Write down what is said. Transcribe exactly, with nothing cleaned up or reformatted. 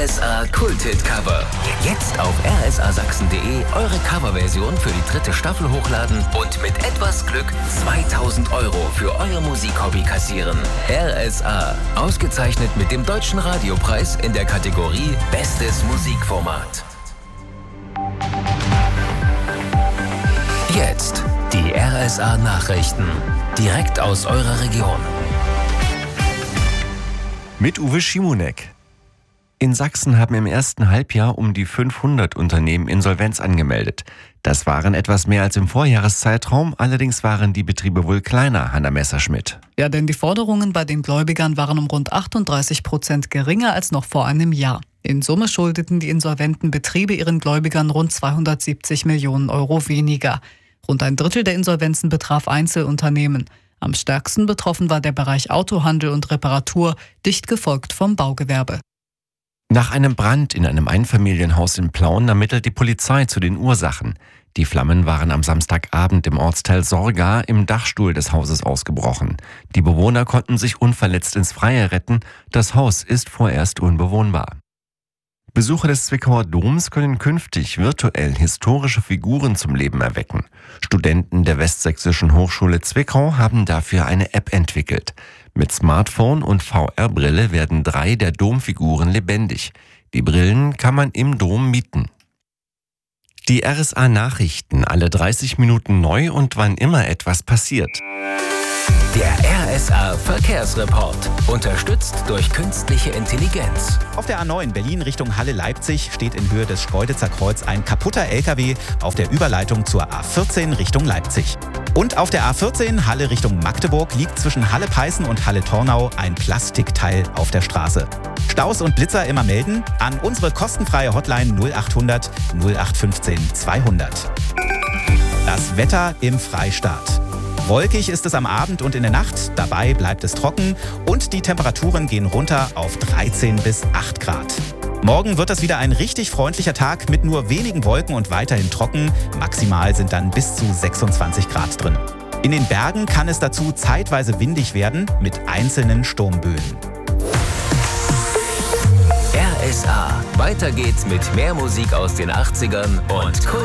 S A Kulthit-Cover. Jetzt auf r s a sachsen punkt de eure Coverversion für die dritte Staffel hochladen und mit etwas Glück zweitausend Euro für euer Musikhobby kassieren. R S A, ausgezeichnet mit dem Deutschen Radiopreis in der Kategorie Bestes Musikformat. Jetzt die R S A Nachrichten, direkt aus eurer Region. Mit Uwe Schimonek. In Sachsen haben im ersten Halbjahr um die fünfhundert Unternehmen Insolvenz angemeldet. Das waren etwas mehr als im Vorjahreszeitraum, allerdings waren die Betriebe wohl kleiner, Hanna Messerschmidt. Ja, denn die Forderungen bei den Gläubigern waren um rund achtunddreißig Prozent geringer als noch vor einem Jahr. In Summe schuldeten die insolventen Betriebe ihren Gläubigern rund zweihundertsiebzig Millionen Euro weniger. Rund ein Drittel der Insolvenzen betraf Einzelunternehmen. Am stärksten betroffen war der Bereich Autohandel und Reparatur, dicht gefolgt vom Baugewerbe. Nach einem Brand in einem Einfamilienhaus in Plauen ermittelt die Polizei zu den Ursachen. Die Flammen waren am Samstagabend im Ortsteil Sorga im Dachstuhl des Hauses ausgebrochen. Die Bewohner konnten sich unverletzt ins Freie retten. Das Haus ist vorerst unbewohnbar. Besucher des Zwickauer Doms können künftig virtuell historische Figuren zum Leben erwecken. Studenten der Westsächsischen Hochschule Zwickau haben dafür eine App entwickelt. Mit Smartphone und V R-Brille werden drei der Domfiguren lebendig. Die Brillen kann man im Dom mieten. Die R S A-Nachrichten alle dreißig Minuten neu und wann immer etwas passiert. Der R S A-Verkehrsreport, unterstützt durch künstliche Intelligenz. Auf der A neun Berlin Richtung Halle-Leipzig steht in Höhe des Schkeuditzer Kreuz ein kaputter L K W auf der Überleitung zur A vierzehn Richtung Leipzig. Und auf der A vierzehn Halle Richtung Magdeburg liegt zwischen Halle-Peißen und Halle-Tornau ein Plastikteil auf der Straße. Staus und Blitzer immer melden an unsere kostenfreie Hotline null achthundert null acht fünfzehn zweihundert. Das Wetter im Freistaat. Wolkig ist es am Abend und in der Nacht, dabei bleibt es trocken und die Temperaturen gehen runter auf dreizehn bis acht Grad. Morgen wird es wieder ein richtig freundlicher Tag mit nur wenigen Wolken und weiterhin trocken. Maximal sind dann bis zu sechsundzwanzig Grad drin. In den Bergen kann es dazu zeitweise windig werden mit einzelnen Sturmböen. R S A, weiter geht's mit mehr Musik aus den achtzigern und Kult.